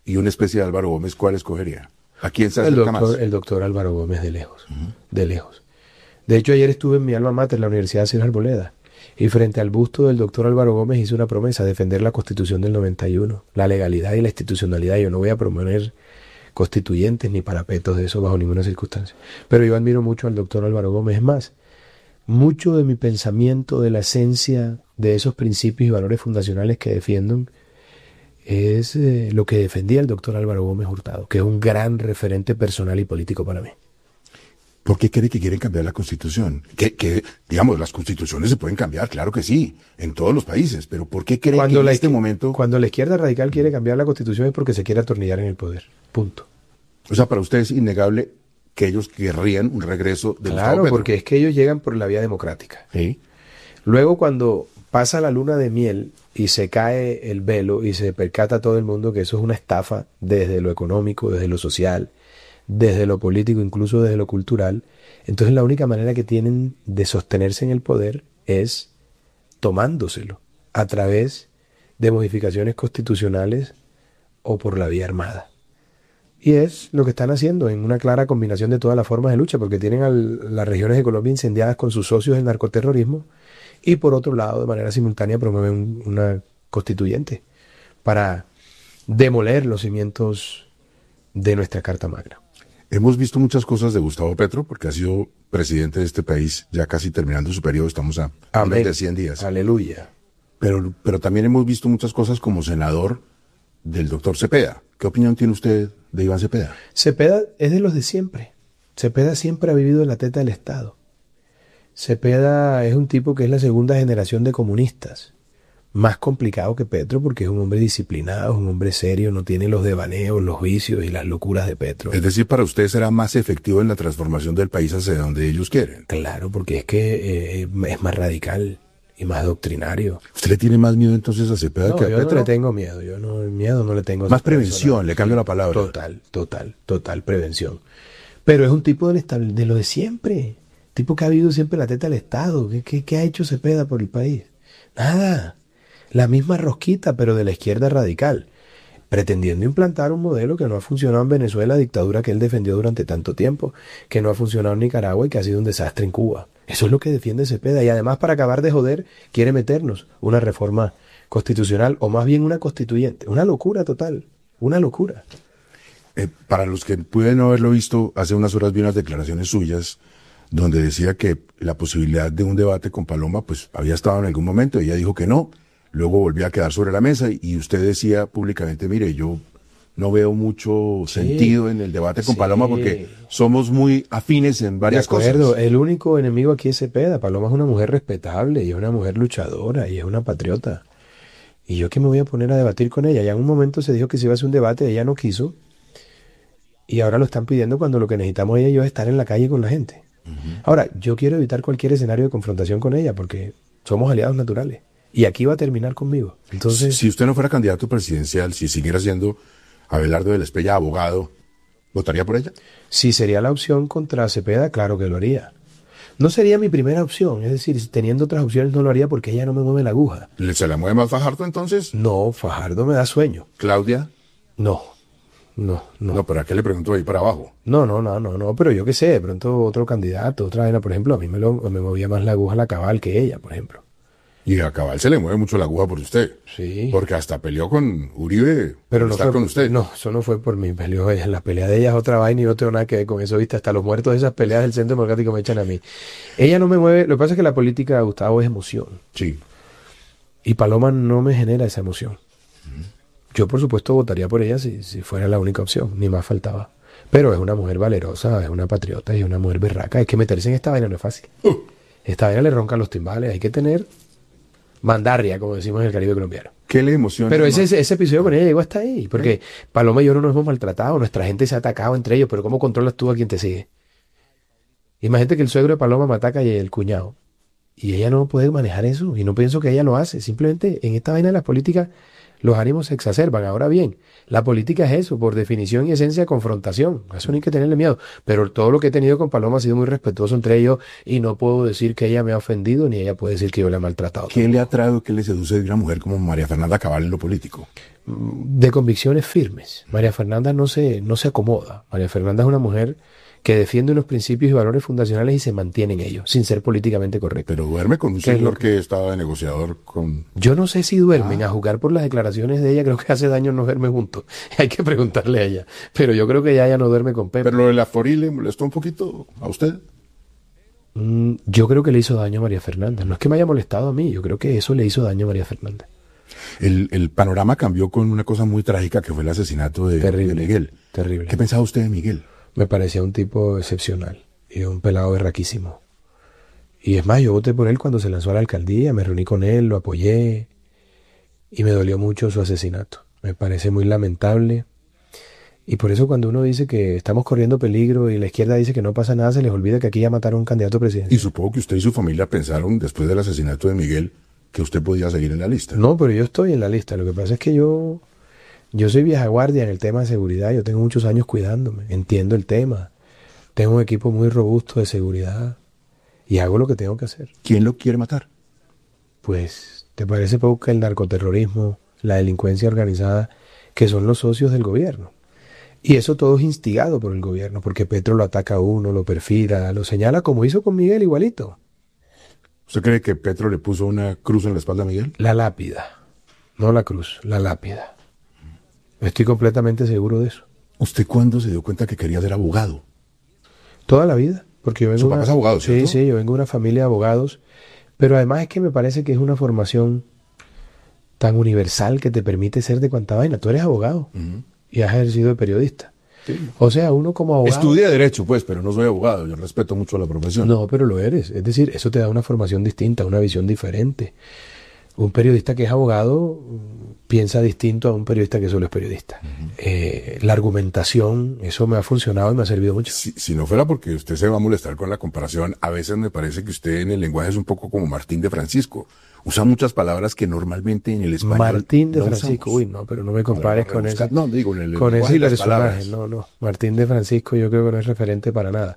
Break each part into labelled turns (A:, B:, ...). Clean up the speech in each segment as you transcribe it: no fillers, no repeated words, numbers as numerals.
A: y una especie de Álvaro Gómez, ¿cuál escogería? ¿A quién se acerca más?
B: El doctor Álvaro Gómez, de lejos, de lejos. De hecho, ayer estuve en mi alma mater, la Universidad Ciro Arboleda, y frente al busto del doctor Álvaro Gómez hice una promesa: defender la Constitución del 91, la legalidad y la institucionalidad. Yo no voy a promover constituyentes ni parapetos de eso bajo ninguna circunstancia. Pero yo admiro mucho al doctor Álvaro Gómez. Es más, mucho de mi pensamiento, de la esencia de esos principios y valores fundacionales que defiendo, es lo que defendía el doctor Álvaro Gómez Hurtado, que es un gran referente personal y político para mí.
A: ¿Por qué cree que quieren cambiar la Constitución? Digamos, las constituciones se pueden cambiar, claro que sí, en todos los países, pero ¿por qué cree que en este momento...
B: Cuando la izquierda radical quiere cambiar la Constitución es porque se quiere atornillar en el poder, punto.
A: O sea, para usted es innegable que ellos querrían un regreso del Gustavo Petro.
B: Claro, porque es que ellos llegan por la vía democrática.
A: ¿Sí?
B: Luego, cuando pasa la luna de miel y se cae el velo y se percata todo el mundo que eso es una estafa desde lo económico, desde lo social, desde lo político, incluso desde lo cultural, entonces la única manera que tienen de sostenerse en el poder es tomándoselo a través de modificaciones constitucionales o por la vía armada. Y es lo que están haciendo en una clara combinación de todas las formas de lucha, porque tienen a las regiones de Colombia incendiadas con sus socios del narcoterrorismo y por otro lado, de manera simultánea, promueven una constituyente para demoler los cimientos de nuestra Carta Magna.
A: Hemos visto muchas cosas de Gustavo Petro, porque ha sido presidente de este país ya casi terminando su periodo, estamos a menos de 100 días.
B: Aleluya.
A: Pero también hemos visto muchas cosas como senador del doctor Cepeda. ¿Qué opinión tiene usted de Iván Cepeda?
B: Cepeda es de los de siempre. Cepeda siempre ha vivido en la teta del Estado. Cepeda es un tipo que es la segunda generación de comunistas. Más complicado que Petro porque es un hombre disciplinado, es un hombre serio, no tiene los devaneos, los vicios y las locuras de Petro.
A: Es decir, para usted será más efectivo en la transformación del país hacia donde ellos quieren.
B: Claro, porque es que es más radical y más doctrinario.
A: ¿Usted le tiene más miedo entonces a Cepeda que a Petro?
B: Yo no le tengo miedo, miedo no le tengo.
A: Más prevención, le cambio la palabra.
B: Total prevención. Pero es un tipo de lo de siempre. Tipo que ha vivido siempre la teta del Estado. ¿Qué ha hecho Cepeda por el país? Nada. La misma rosquita, pero de la izquierda radical, pretendiendo implantar un modelo que no ha funcionado en Venezuela, dictadura que él defendió durante tanto tiempo, que no ha funcionado en Nicaragua y que ha sido un desastre en Cuba. Eso es lo que defiende Cepeda. Y además, para acabar de joder, quiere meternos una reforma constitucional, o más bien una constituyente. Una locura total, una locura.
A: Para los que pueden no haberlo visto, hace unas horas vi unas declaraciones suyas donde decía que la posibilidad de un debate con Paloma pues había estado en algún momento, y ella dijo que no. Luego volvió a quedar sobre la mesa y usted decía públicamente, mire, yo no veo mucho sentido en el debate con Paloma porque somos muy afines en varias cosas. De acuerdo,
B: el único enemigo aquí es Cepeda. Paloma es una mujer respetable y es una mujer luchadora y es una patriota. Y yo que me voy a poner a debatir con ella. Ya en un momento se dijo que se iba a hacer un debate, ella no quiso. Y ahora lo están pidiendo cuando lo que necesitamos ella y yo es estar en la calle con la gente. Ahora, yo quiero evitar cualquier escenario de confrontación con ella porque somos aliados naturales. Y aquí va a terminar conmigo. Entonces,
A: si usted no fuera candidato presidencial, si siguiera siendo Abelardo de la Espriella abogado, ¿votaría por ella?
B: Si sería la opción contra Cepeda, claro que lo haría. No sería mi primera opción, es decir, teniendo otras opciones no lo haría porque ella no me mueve la aguja.
A: ¿Se la mueve más Fajardo entonces?
B: No, Fajardo me da sueño.
A: ¿Claudia?
B: No,
A: ¿pero a qué le pregunto ahí para abajo?
B: No, pero yo qué sé, de pronto otro candidato, otra vez, por ejemplo, a mí me movía más la aguja la Cabal que ella, por ejemplo.
A: Y a Cabal se le mueve mucho la aguja por usted.
B: Sí.
A: Porque hasta peleó con Uribe.
B: Pero no
A: fue con usted.
B: No, eso no fue por mi peleo. La pelea de ella es otra vaina y no tengo nada que ver con eso, ¿viste? Hasta los muertos de esas peleas del Centro Democrático me echan a mí. Ella no me mueve. Lo que pasa es que la política, Gustavo, es emoción.
A: Sí.
B: Y Paloma no me genera esa emoción. Yo, por supuesto, votaría por ella si fuera la única opción. Ni más faltaba. Pero es una mujer valerosa, es una patriota y es una mujer berraca. Es que meterse en esta vaina no es fácil. Esta vaina le roncan los timbales. Hay que tener mandarria, como decimos en el Caribe colombiano.
A: ¿Qué le emociona?
B: Pero ese episodio con ella llegó hasta ahí, porque Paloma y yo no nos hemos maltratado, nuestra gente se ha atacado entre ellos, pero ¿cómo controlas tú a quien te sigue? Imagínate que el suegro de Paloma me ataca y el cuñado, y ella no puede manejar eso, y no pienso que ella lo hace. Simplemente en esta vaina de las políticas los ánimos se exacerban. Ahora bien, la política es eso, por definición y esencia, confrontación. A eso no hay que tenerle miedo. Pero todo lo que he tenido con Paloma ha sido muy respetuoso entre ellos y no puedo decir que ella me ha ofendido ni ella puede decir que yo la he maltratado.
A: ¿Qué le atrae o qué le seduce de una mujer como María Fernanda Cabal en lo político?
B: de convicciones firmes. María Fernanda no se acomoda. María Fernanda es una mujer que defiende unos principios y valores fundacionales y se mantiene en ellos, sin ser políticamente correcta.
A: Pero duerme con un señor que estaba de negociador con...
B: Yo no sé si duermen, a jugar por las declaraciones de ella, creo que hace daño no verme juntos. Hay que preguntarle a ella. Pero yo creo que ella no duerme con Pepe.
A: Pero lo de la Fori le molestó un poquito a usted.
B: Yo creo que le hizo daño a María Fernanda. No es que me haya molestado a mí, yo creo que eso le hizo daño a María Fernanda.
A: El panorama cambió con una cosa muy trágica que fue el asesinato de Miguel.
B: Terrible.
A: ¿Qué pensaba usted de Miguel?
B: Me parecía un tipo excepcional y un pelado berraquísimo. Y es más, yo voté por él cuando se lanzó a la alcaldía, me reuní con él, lo apoyé y me dolió mucho su asesinato. Me parece muy lamentable. Y por eso cuando uno dice que estamos corriendo peligro y la izquierda dice que no pasa nada, se les olvida que aquí ya mataron a un candidato presidencial.
A: Y supongo que usted y su familia pensaron, después del asesinato de Miguel, que usted podía seguir en la lista.
B: No, pero yo estoy en la lista. Lo que pasa es que yo soy vieja guardia en el tema de seguridad. Yo tengo muchos años cuidándome. Entiendo el tema. Tengo un equipo muy robusto de seguridad. Y hago lo que tengo que hacer.
A: ¿Quién lo quiere matar?
B: Pues, ¿te parece poco que el narcoterrorismo, la delincuencia organizada, que son los socios del gobierno? Y eso todo es instigado por el gobierno, porque Petro lo ataca a uno, lo perfila, lo señala como hizo con Miguel igualito.
A: ¿Usted cree que Petro le puso una cruz en la espalda a Miguel?
B: La lápida. No la cruz, la lápida. Estoy completamente seguro de eso.
A: ¿Usted cuándo se dio cuenta que quería ser abogado?
B: Toda la vida. Porque yo vengo
A: Su papá es abogado, ¿cierto?
B: Sí, yo vengo de una familia de abogados. Pero además es que me parece que es una formación tan universal que te permite ser de cuanta vaina. Tú eres abogado y has ejercido de periodista. Sí. O sea, uno como abogado...
A: Estudié Derecho, pues, pero no soy abogado. Yo respeto mucho la profesión.
B: No, pero lo eres. Es decir, eso te da una formación distinta, una visión diferente. Un periodista que es abogado piensa distinto a un periodista que solo es periodista. La argumentación, eso me ha funcionado y me ha servido mucho.
A: Si no fuera porque usted se va a molestar con la comparación, a veces me parece que usted en el lenguaje es un poco como Martín de Francisco. Usa muchas palabras que normalmente en el español
B: Martín de
A: no
B: Francisco,
A: usamos.
B: uy, no, pero no me compares con ese.
A: No, digo, en el
B: con ese
A: lenguaje y las
B: personaje.
A: palabras.
B: No. Martín de Francisco yo creo que no es referente para nada.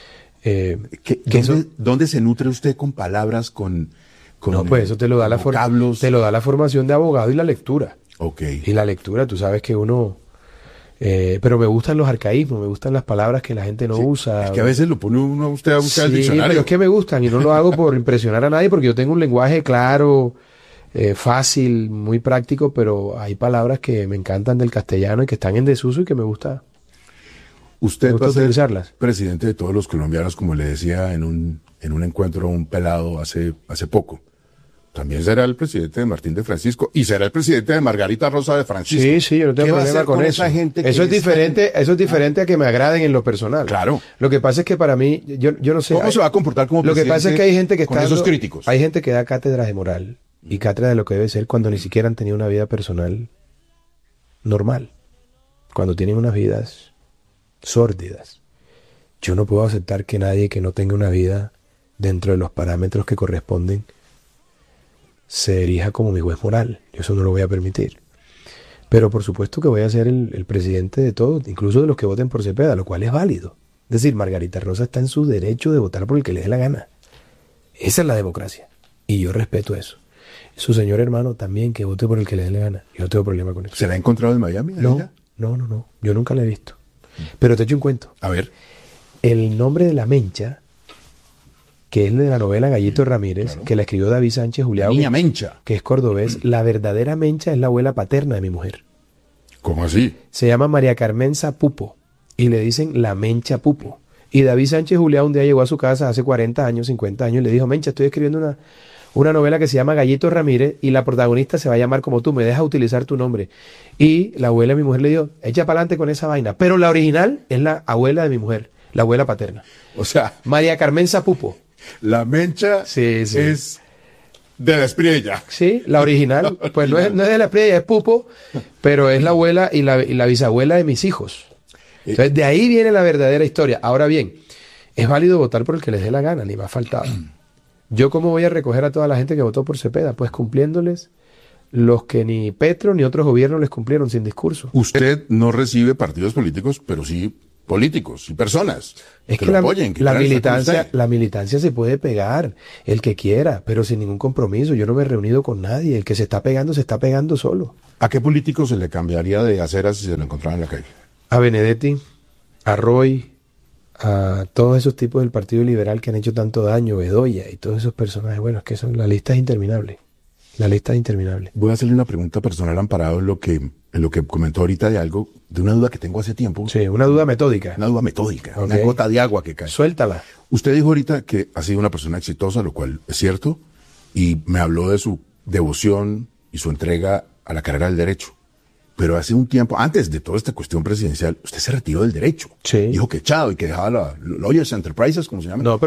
A: ¿Dónde se nutre usted con palabras, con
B: no, pues eso te lo da la formación de abogado y la lectura.
A: Okay.
B: Y la lectura, tú sabes que uno... pero me gustan los arcaísmos, me gustan las palabras que la gente no usa.
A: Es que a veces lo pone uno usted a buscar el diccionario.
B: Pero es que me gustan y no lo hago por impresionar a nadie porque yo tengo un lenguaje claro, fácil, muy práctico, pero hay palabras que me encantan del castellano y que están en desuso y que me gusta.
A: Usted va a ser
B: utilizarlas.
A: Presidente de todos los colombianos, como le decía en un encuentro un pelado hace poco. También será el presidente de Martín de Francisco y será el presidente de Margarita Rosa de Francisco.
B: Sí, yo no tengo problema con eso. Eso es diferente a que me agraden en lo personal.
A: Claro.
B: Lo que pasa es que para mí, yo no sé.
A: ¿Cómo se va a comportar como presidente?
B: Lo que pasa es que hay gente que
A: con esos críticos.
B: Hay gente que da cátedras de moral y cátedra de lo que debe ser cuando ni siquiera han tenido una vida personal normal. Cuando tienen unas vidas sórdidas. Yo no puedo aceptar que nadie que no tenga una vida dentro de los parámetros que corresponden se erija como mi juez moral. Yo eso no lo voy a permitir. Pero por supuesto que voy a ser el presidente de todos, incluso de los que voten por Cepeda, lo cual es válido. Es decir, Margarita Rosa está en su derecho de votar por el que le dé la gana. Esa es la democracia. Y yo respeto eso. Su señor hermano también, que vote por el que le dé la gana. Yo no tengo problema con eso.
A: ¿Se la ha encontrado en Miami?
B: No. Yo nunca la he visto. Pero te echo un cuento.
A: A ver.
B: El nombre de la Mencha, que es de la novela Gallito Ramírez,
A: claro,
B: que la escribió David Sánchez Julião,
A: Niña Mencha,
B: que es cordobés. La verdadera Mencha es la abuela paterna de mi mujer.
A: ¿Cómo así?
B: Se llama María Carmenza Pupo y le dicen la Mencha Pupo. Y David Sánchez Julião un día llegó a su casa hace 40 años, 50 años y le dijo: Mencha, estoy escribiendo una novela que se llama Gallito Ramírez y la protagonista se va a llamar como tú, me dejas utilizar tu nombre. Y la abuela de mi mujer le dijo: echa para adelante con esa vaina. Pero la original es la abuela de mi mujer, la abuela paterna.
A: O sea,
B: María Carmenza Pupo.
A: La Mencha es de la Espriella.
B: Sí, la original. Pues no es de la Espriella, es Pupo, pero es la abuela y la bisabuela de mis hijos. Entonces, de ahí viene la verdadera historia. Ahora bien, es válido votar por el que les dé la gana, ni más faltaba. ¿Yo cómo voy a recoger a toda la gente que votó por Cepeda? Pues cumpliéndoles los que ni Petro ni otros gobiernos les cumplieron sin discurso.
A: Usted no recibe partidos políticos, pero sí políticos y personas
B: Es que
A: lo apoyen. Que
B: la
A: quieran estar con usted.
B: militancia se puede pegar, el que quiera, pero sin ningún compromiso. Yo no me he reunido con nadie. El que se está pegando solo.
A: ¿A qué político se le cambiaría de aceras si se lo encontrara en la calle?
B: A Benedetti, a Roy, a todos esos tipos del Partido Liberal que han hecho tanto daño, Bedoya y todos esos personajes. Bueno, es que la lista es interminable. La lista es interminable.
A: Voy a hacerle una pregunta personal amparado en lo que comentó ahorita de una duda que tengo hace tiempo.
B: Sí, una duda metódica.
A: Una duda metódica,
B: Ok.
A: una gota de agua que cae.
B: Suéltala.
A: Usted dijo ahorita que ha sido una persona exitosa, lo cual es cierto, y me habló de su devoción y su entrega a la carrera del derecho. Pero hace un tiempo, antes de toda esta cuestión presidencial, usted se retiró del derecho.
B: Sí.
A: Dijo que echado y que dejaba la Lawyers Enterprises, como se llama.
B: No,